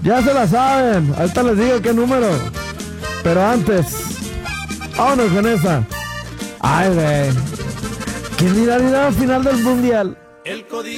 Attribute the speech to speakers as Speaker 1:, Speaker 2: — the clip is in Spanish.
Speaker 1: Ya se la saben. Ahorita les digo qué número. Pero antes, vámonos con esa. Ay, güey. ¿Quién dirá al final del mundial?